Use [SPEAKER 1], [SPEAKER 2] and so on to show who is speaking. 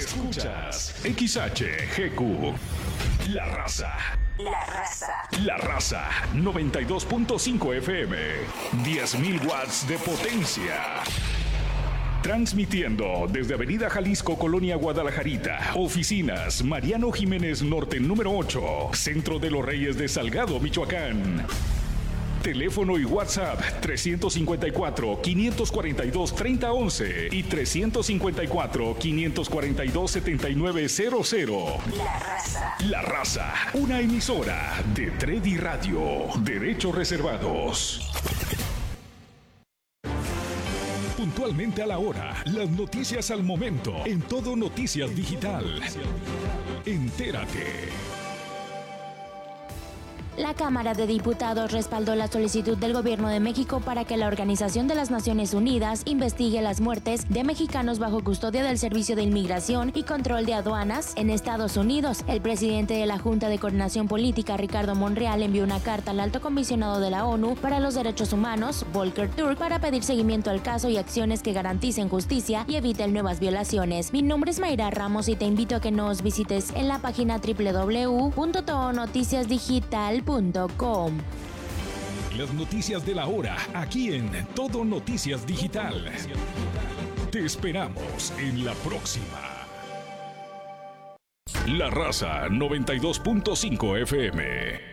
[SPEAKER 1] Escuchas XHGQ. La Raza.
[SPEAKER 2] La Raza.
[SPEAKER 1] La Raza 92.5 FM. 10.000 watts de potencia. Transmitiendo desde Avenida Jalisco, Colonia Guadalajarita. Oficinas Mariano Jiménez Norte número 8. Centro de los Reyes de Salgado, Michoacán. Teléfono y WhatsApp 354-542-3011 y 354-542-7900.
[SPEAKER 2] La Raza.
[SPEAKER 1] La Raza, una emisora de Tredi Radio. Derechos reservados. Puntualmente a la hora, las noticias al momento, en Todo Noticias Digital. Entérate.
[SPEAKER 3] La Cámara de Diputados respaldó la solicitud del Gobierno de México para que la Organización de las Naciones Unidas investigue las muertes de mexicanos bajo custodia del Servicio de Inmigración y Control de Aduanas en Estados Unidos. El presidente de la Junta de Coordinación Política, Ricardo Monreal, envió una carta al Alto Comisionado de la ONU para los Derechos Humanos, Volker Turk, para pedir seguimiento al caso y acciones que garanticen justicia y eviten nuevas violaciones. Mi nombre es Mayra Ramos y te invito a que nos visites en la página www.todonoticiasdigital.com.
[SPEAKER 1] Las noticias de la hora, aquí en Todo Noticias Digital. Te esperamos en la próxima. La Raza 92.5 FM.